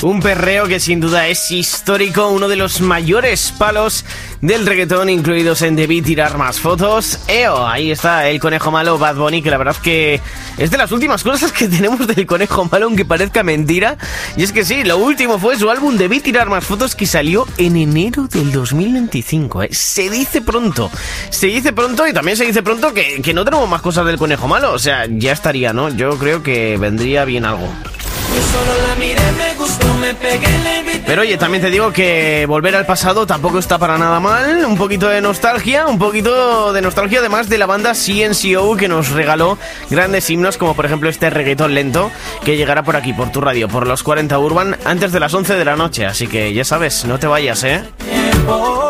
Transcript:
Un perreo que sin duda es histórico, uno de los mayores palos del reggaetón incluidos en Debí tirar más fotos. Ahí está el Conejo Malo, Bad Bunny, que la verdad que es de las últimas cosas que tenemos del Conejo Malo, aunque parezca mentira. Y es que sí, lo último fue su álbum Debí tirar más fotos, que salió en enero del 2025. Se dice pronto y también se dice pronto que no tenemos más cosas del Conejo Malo. O sea, ya estaría, ¿no? Yo creo que vendría bien algo. Pero oye, también te digo que volver al pasado tampoco está para nada mal. Un poquito de nostalgia además de la banda CNCO, que nos regaló grandes himnos, como por ejemplo este reggaetón lento, que llegará por aquí, por tu radio, por los 40 Urban, antes de las 11 de la noche. Así que ya sabes, no te vayas,